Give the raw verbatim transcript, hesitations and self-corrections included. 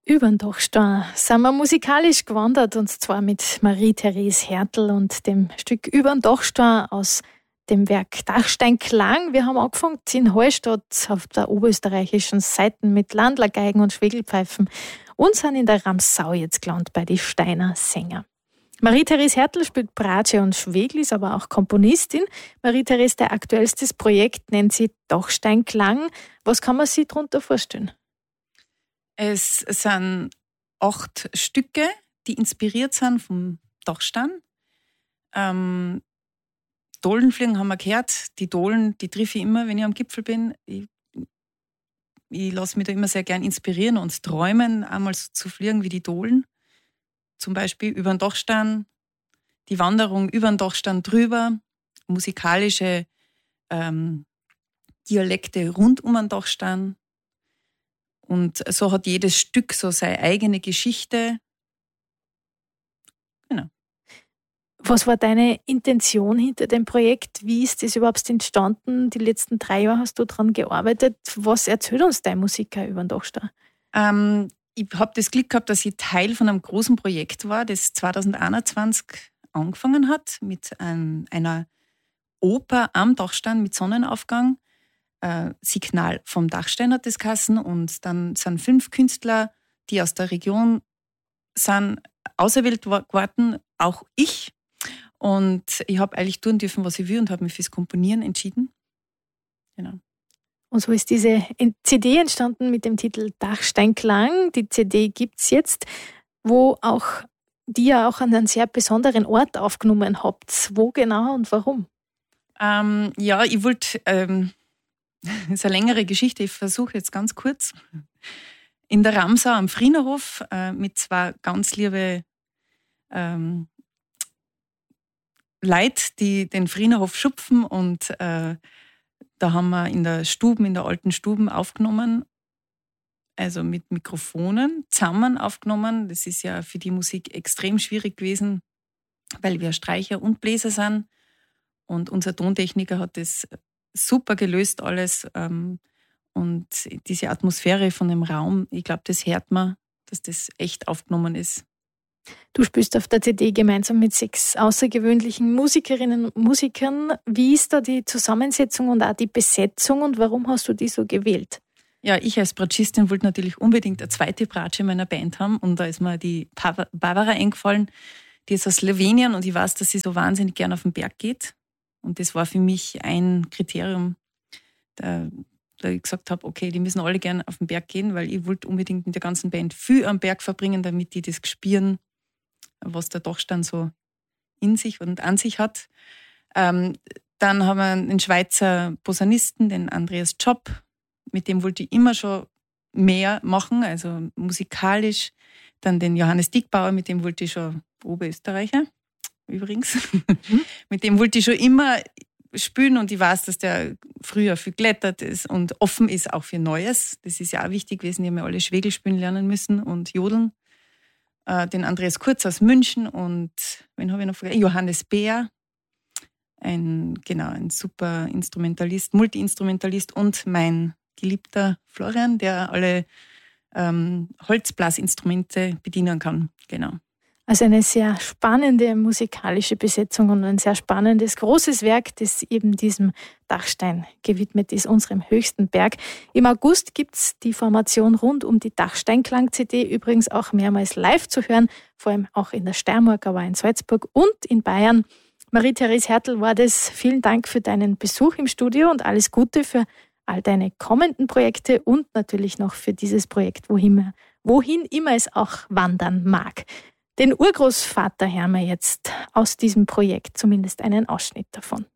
Über den Dachstein sind wir musikalisch gewandert, und zwar mit Marie-Therese Hertel und dem Stück Über den Dachstein aus dem Werk Dachstein Klang. Wir haben angefangen in Hallstatt auf der oberösterreichischen Seite mit Landlergeigen und Schwegelpfeifen und sind in der Ramsau jetzt gelandet bei die Steiner Sänger. Marie-Therese Hertel spielt Bratsche und Schwegel, ist aber auch Komponistin. Marie-Therese, der aktuellstes Projekt nennt sie Dachstein Klang. Was kann man sich darunter vorstellen? Es sind acht Stücke, die inspiriert sind vom Dachstein. Ähm, Dohlenfliegen haben wir gehört. Die Dohlen, die triff ich immer, wenn ich am Gipfel bin. Ich, ich lasse mich da immer sehr gern inspirieren und träumen, einmal so zu fliegen wie die Dohlen. Zum Beispiel über den Dachstein, die Wanderung über den Dachstein drüber, musikalische ähm, Dialekte rund um den Dachstein. Und so hat jedes Stück so seine eigene Geschichte. Genau. Was war deine Intention hinter dem Projekt? Wie ist das überhaupt entstanden? Die letzten drei Jahre hast du daran gearbeitet. Was erzählt uns dein Musiker über den Dachstein? Ähm, ich habe das Glück gehabt, dass ich Teil von einem großen Projekt war, das zwanzig einundzwanzig angefangen hat, mit ein, einer Oper am Dachstein mit Sonnenaufgang. Signal vom Dachstein hat das geheißen, und dann sind fünf Künstler, die aus der Region sind, auserwählt worden, auch ich. Und ich habe eigentlich tun dürfen, was ich will, und habe mich fürs Komponieren entschieden. Genau. Und so ist diese C D entstanden mit dem Titel Dachstein Klang. Die C D gibt es jetzt, wo auch die ja auch an einem sehr besonderen Ort aufgenommen habt. Wo genau und warum? Ähm, ja, ich wollte... Ähm, Das ist eine längere Geschichte, ich versuche jetzt ganz kurz. In der Ramsau am Frienerhof äh, mit zwei ganz liebe ähm, Leute, die den Frienerhof schupfen, und äh, da haben wir in der Stuben, in der alten Stuben aufgenommen, also mit Mikrofonen zusammen aufgenommen. Das ist ja für die Musik extrem schwierig gewesen, weil wir Streicher und Bläser sind, und unser Tontechniker hat das super gelöst alles, ähm, und diese Atmosphäre von dem Raum, ich glaube, das hört man, dass das echt aufgenommen ist. Du spielst auf der C D gemeinsam mit sechs außergewöhnlichen Musikerinnen und Musikern. Wie ist da die Zusammensetzung und auch die Besetzung, und warum hast du die so gewählt? Ja, ich als Bratschistin wollte natürlich unbedingt eine zweite Bratsche in meiner Band haben, und da ist mir die Barbara eingefallen, die ist aus Slowenien, und ich weiß, dass sie so wahnsinnig gern auf den Berg geht. Und das war für mich ein Kriterium, da, da ich gesagt habe, okay, die müssen alle gerne auf den Berg gehen, weil ich wollte unbedingt mit der ganzen Band viel am Berg verbringen, damit die das spüren, was der Dachstein so in sich und an sich hat. Ähm, dann haben wir einen Schweizer Posaunisten, den Andreas Job, mit dem wollte ich immer schon mehr machen, also musikalisch. Dann den Johannes Diegbauer, mit dem wollte ich schon Oberösterreicher. Übrigens. Mhm. Mit dem wollte ich schon immer spielen, und ich weiß, dass der früher viel geklettert ist und offen ist auch für Neues. Das ist ja auch wichtig gewesen. Die haben ja alle Schwegel spielen lernen müssen und Jodeln. Äh, den Andreas Kurz aus München, und wen habe ich noch vergessen? Johannes Beer, ein, genau, ein super Instrumentalist, Multi-Instrumentalist, und mein geliebter Florian, der alle ähm, Holzblasinstrumente bedienen kann. Genau. Also eine sehr spannende musikalische Besetzung und ein sehr spannendes, großes Werk, das eben diesem Dachstein gewidmet ist, unserem höchsten Berg. Im August gibt es die Formation rund um die Dachstein-Klang-C D übrigens auch mehrmals live zu hören, vor allem auch in der Steiermark, aber in Salzburg und in Bayern. Marie-Therese Hertel war das. Vielen Dank für deinen Besuch im Studio und alles Gute für all deine kommenden Projekte und natürlich noch für dieses Projekt, wohin, wohin immer es auch wandern mag. Den Urgroßvater hören wir jetzt aus diesem Projekt, zumindest einen Ausschnitt davon.